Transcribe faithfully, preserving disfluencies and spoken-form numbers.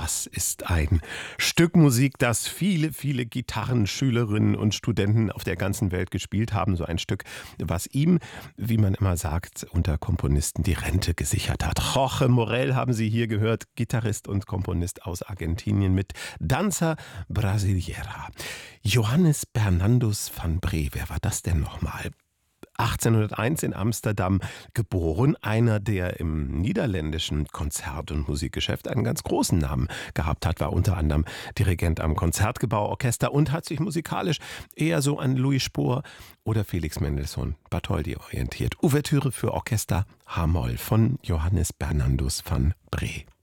Das ist ein Stück Musik, das viele, viele Gitarrenschülerinnen und Studenten auf der ganzen Welt gespielt haben. So ein Stück, was ihm, wie man immer sagt, unter Komponisten die Rente gesichert hat. Jorge Morel haben Sie hier gehört, Gitarrist und Komponist aus Argentinien mit Danza Brasileira. Johannes Bernardus van Bree, wer war das denn nochmal? achtzehnhunderteins in Amsterdam geboren, einer, der im niederländischen Konzert- und Musikgeschäft einen ganz großen Namen gehabt hat, war unter anderem Dirigent am Konzertgebauorchester und hat sich musikalisch eher so an Louis Spohr oder Felix Mendelssohn Bartholdy orientiert. Ouvertüre für Orchester H-Moll von Johannes Bernardus van Bree.